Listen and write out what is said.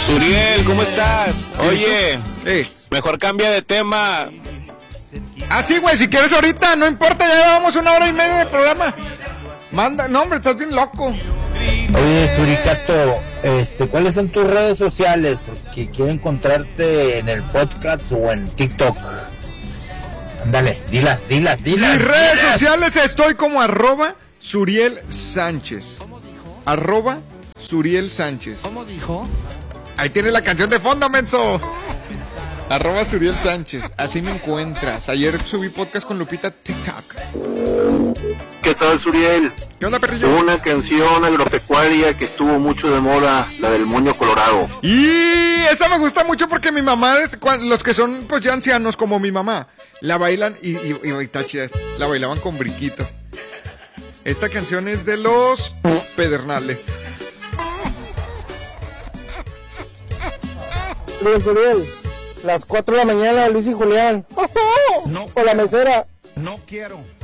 Suriel, ¿cómo estás? Oye, mejor cambia de tema. Ah, sí, güey, si quieres ahorita, no importa, ya llevamos 1 hora y media de programa. Manda, no, hombre, estás bien loco. Oye, Suricato, ¿cuáles son tus redes sociales? Porque quiero encontrarte en el podcast o en TikTok. Ándale, dilas. Mis redes sociales estoy como @Suriel Sánchez. @Suriel Sánchez. ¿Cómo dijo? Ahí tiene la canción de fondo, menso. @Suriel Sánchez. Así me encuentras. Ayer subí podcast con Lupita TikTok. ¿Qué tal, Suriel? ¿Qué onda, perrillo? Una canción agropecuaria que estuvo mucho de moda, la del moño colorado. Y esa me gusta mucho porque mi mamá, los que son pues ya ancianos como mi mamá, la bailan y está chida, la bailaban con brinquito. Esta canción es de los Pedernales. Suriel, las 4 de la mañana, Luis y Julián. No. O la mesera. No quiero.